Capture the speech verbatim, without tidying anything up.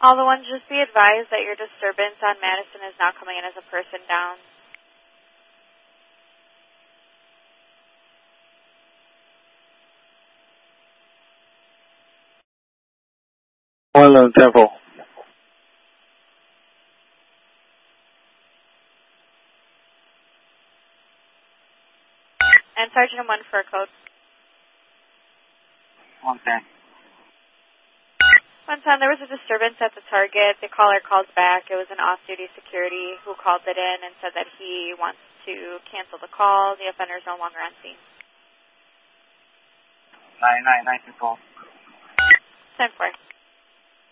All the ones, just be advised that your disturbance on Madison is now coming in as a person down. One on Temple. And Sergeant one for a code. one ten. One ten, there was a disturbance at the target. The caller called back. It was an off-duty security who called it in and said that he wants to cancel the call. The offender is no longer on scene. nine nine nine two four. ten four.